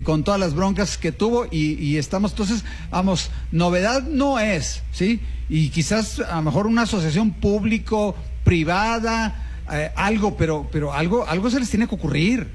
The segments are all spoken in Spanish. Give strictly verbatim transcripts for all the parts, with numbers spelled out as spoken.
con todas las broncas que tuvo y, y estamos, entonces, vamos, novedad no es, ¿sí? Y quizás a lo mejor una asociación público-privada, eh, algo, pero, pero algo, algo se les tiene que ocurrir.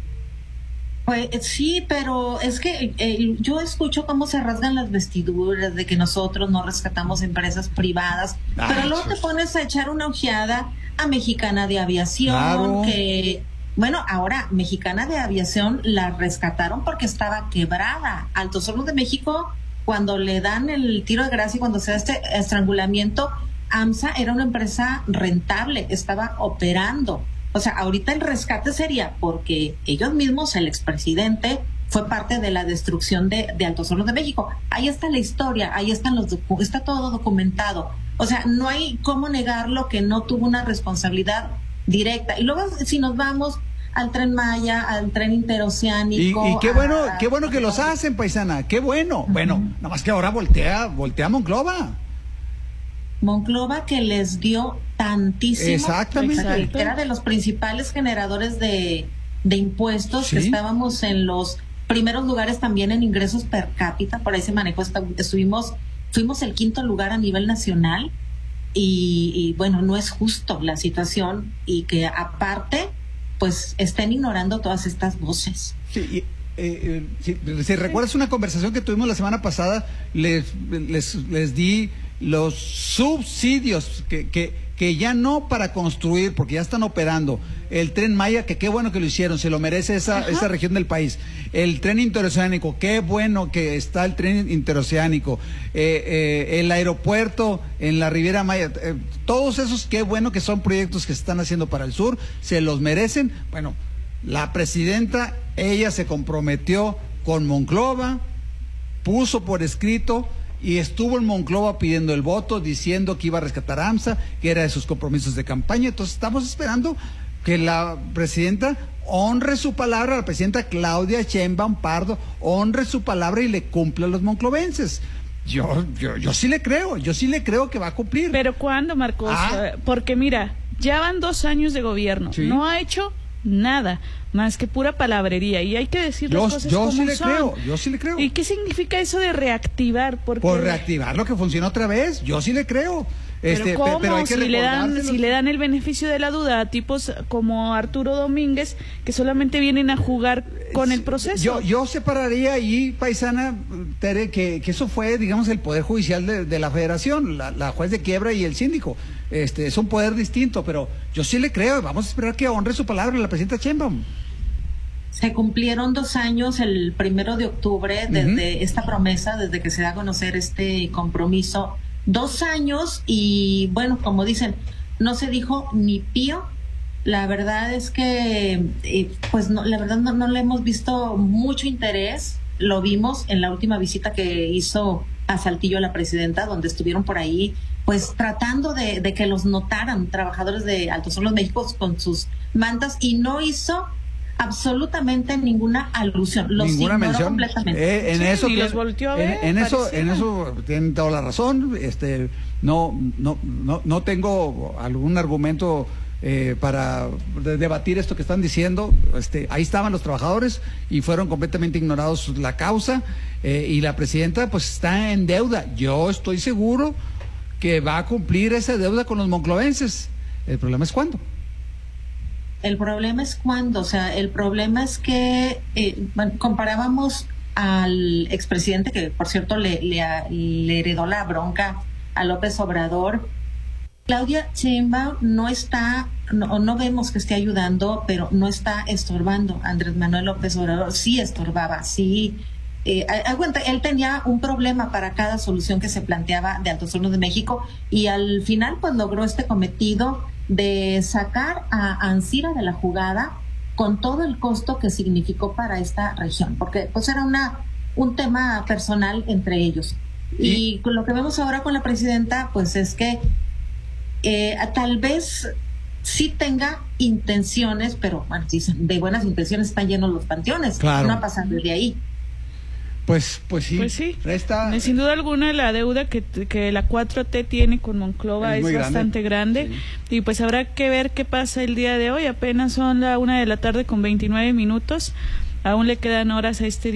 Pues sí, pero es que eh, yo escucho cómo se rasgan las vestiduras de que nosotros no rescatamos empresas privadas, Ay, pero luego Dios. te pones a echar una ojeada a Mexicana de Aviación, claro. que, bueno, ahora Mexicana de Aviación la rescataron porque estaba quebrada. Altos Hornos de México, cuando le dan el tiro de gracia y cuando se da este estrangulamiento, AMSA era una empresa rentable, estaba operando. O sea, ahorita el rescate sería porque ellos mismos, el expresidente, fue parte de la destrucción de, de Altos Hornos de México. Ahí está la historia, ahí están los docu- está todo documentado. O sea, no hay cómo negarlo que no tuvo una responsabilidad directa. Y luego, si nos vamos al Tren Maya, al Tren Interoceánico... Y, y qué bueno, a, qué bueno que a, los hacen, paisana, qué bueno. Uh-huh. Bueno, nada más que ahora voltea, voltea Monclova. Monclova que les dio tantísimo, exactamente, que era de los principales generadores de, de impuestos, ¿sí? Que estábamos en los primeros lugares también en ingresos per cápita, por ahí se manejó, estuvimos, fuimos el quinto lugar a nivel nacional y, y bueno, no es justo la situación y que aparte pues estén ignorando todas estas voces. Sí, y... Eh, eh, si, si recuerdas una conversación que tuvimos la semana pasada, les, les, les di los subsidios que, que, que ya no para construir, porque ya están operando el Tren Maya, que qué bueno que lo hicieron, se lo merece esa, esa región del país. El Tren Interoceánico, qué bueno que está el Tren Interoceánico. Eh, eh, el aeropuerto en la Riviera Maya, eh, todos esos, qué bueno que son proyectos que se están haciendo para el sur, se los merecen. Bueno, la presidenta, ella se comprometió con Monclova, puso por escrito y estuvo en Monclova pidiendo el voto, diciendo que iba a rescatar a AMSA, que era de sus compromisos de campaña. Entonces estamos esperando que la presidenta honre su palabra, la presidenta Claudia Sheinbaum Pardo honre su palabra y le cumpla a los monclovenses. Yo, yo, yo sí le creo, yo sí le creo que va a cumplir. ¿Pero cuándo, Marcos? Ah. Porque mira, ya van dos años de gobierno, ¿sí? No ha hecho nada más que pura palabrería y hay que decir yo, las cosas yo como sí le son. creo, yo sí le creo. ¿Y qué significa eso de reactivar? Porque... Por reactivar lo que funciona otra vez, yo sí le creo. Pero este, ¿cómo? Pero hay que si le dan los... si le dan el beneficio de la duda a tipos como Arturo Domínguez que solamente vienen a jugar con el proceso. Yo yo separaría ahí, paisana Tere, que, que eso fue, digamos, el poder judicial de, de la Federación, la, la juez de quiebra y el síndico. Este es un poder distinto, pero yo sí le creo. Vamos a esperar que honre su palabra la presidenta Sheinbaum. Se cumplieron dos años el primero de octubre desde uh-huh. esta promesa, desde que se da a conocer este compromiso. Dos años y bueno, como dicen, no se dijo ni pío. La verdad es que, eh, pues no, la verdad no, no le hemos visto mucho interés. Lo vimos en la última visita que hizo a Saltillo la presidenta, donde estuvieron por ahí, pues tratando de, de que los notaran trabajadores de Altos Hornos de México con sus mantas y no hizo absolutamente ninguna alusión, los ninguna mención completamente. Eh, en sí, eso y los volteó a ver, en, en eso parecía. en eso tienen toda la razón. Este no no no no tengo algún argumento eh, para debatir esto que están diciendo. Este ahí estaban los trabajadores y fueron completamente ignorados la causa eh, y la presidenta pues está en deuda. Yo estoy seguro que va a cumplir esa deuda con los monclovenses. El problema es cuándo. El problema es cuándo, o sea, el problema es que eh, bueno, comparábamos al expresidente, que por cierto le, le, le heredó la bronca a López Obrador. Claudia Sheinbaum no está, no, no vemos que esté ayudando, pero no está estorbando. Andrés Manuel López Obrador sí estorbaba, sí. Eh, aguanta, él tenía un problema para cada solución que se planteaba de Altos Hornos de México y al final pues logró este cometido de sacar a Ancira de la jugada con todo el costo que significó para esta región, porque pues era una un tema personal entre ellos. Y, y con lo que vemos ahora con la presidenta, pues es que eh, tal vez sí tenga intenciones, pero bueno, sí, de buenas intenciones están llenos los panteones, claro. No pasan desde ahí. Pues, pues sí, pues sí. Resta... Sin duda alguna la deuda que, que la cuatro T tiene con Monclova es, es bastante grande, grande sí. Y pues habrá que ver qué pasa el día de hoy. Apenas son la una de la tarde con veintinueve minutos, aún le quedan horas a este día.